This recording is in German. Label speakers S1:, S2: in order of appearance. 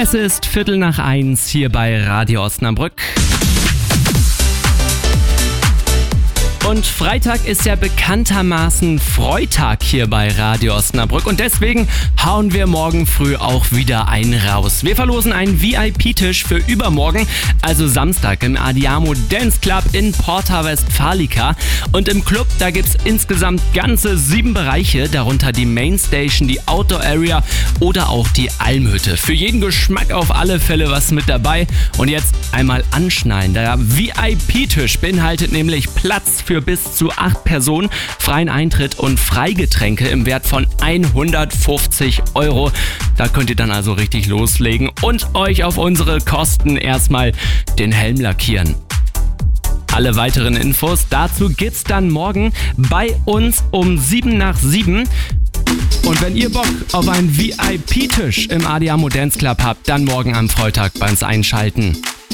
S1: Es ist 1:15 hier bei Radio Osnabrück. Und Freitag ist ja bekanntermaßen Freitag hier bei Radio Osnabrück und deswegen hauen wir morgen früh auch wieder einen raus. Wir verlosen einen VIP-Tisch für übermorgen, also Samstag im Adiamo Dance Club in Porta Westfalica. Und im Club, da gibt's insgesamt ganze 7 Bereiche, darunter die Mainstation, die Outdoor Area oder auch die Almhütte. Für jeden Geschmack auf alle Fälle was mit dabei. Und jetzt einmal anschneiden. Der VIP-Tisch beinhaltet nämlich Platz für bis zu 8 Personen, freien Eintritt und Freigetränke im Wert von 150 €. Da könnt ihr dann also richtig loslegen und euch auf unsere Kosten erstmal den Helm lackieren. Alle weiteren Infos dazu gibt's dann morgen bei uns um 7:07. Und wenn ihr Bock auf einen VIP-Tisch im Adiamo Dance Club habt, dann morgen am Freitag bei uns einschalten.